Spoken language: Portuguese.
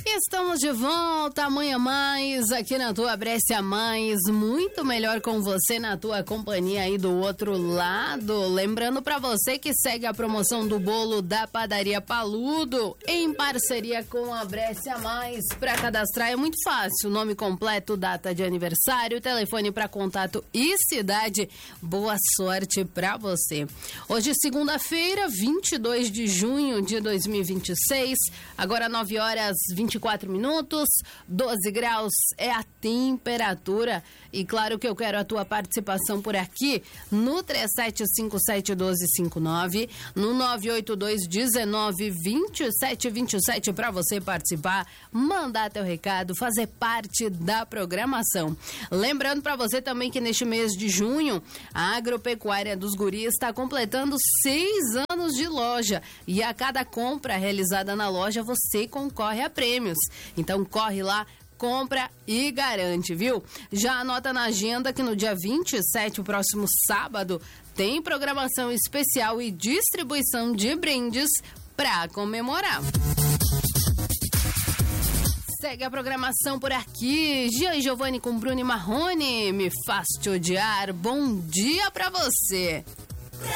Estamos de volta, amanhã mais, aqui na tua Brescia Mais, muito melhor com você na tua companhia aí do outro lado. Lembrando pra você que segue a promoção do bolo da Padaria Paludo, em parceria com a Brescia Mais. Pra cadastrar é muito fácil, nome completo, data de aniversário, telefone pra contato e cidade. Boa sorte pra você. Hoje, segunda-feira, 22 de junho de 2026, agora 9 horas 24 minutos, 12 graus é a temperatura. E claro que eu quero a tua participação por aqui no 37571259, no 982192727 para você participar, mandar teu recado, fazer parte da programação. Lembrando para você também que neste mês de junho a Agropecuária dos Guris está completando 6 anos de loja e a cada compra realizada na loja você concorre a prêmios. Então corre lá, compra e garante, viu? Já anota na agenda que no dia 27, o próximo sábado, tem programação especial e distribuição de brindes para comemorar. Segue a programação por aqui. Gian e Giovanni com Bruno e Marrone. Me faz te odiar. Bom dia pra você.